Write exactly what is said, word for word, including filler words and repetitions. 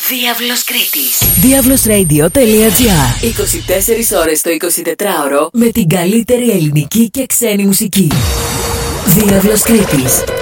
Διάβλος Κρήτης. διάβλος ρέιντιο τελεία τζι άρ. είκοσι τέσσερις ώρες το εικοσιτετράωρο με την καλύτερη ελληνική και ξένη μουσική. Διάβλος Κρήτης.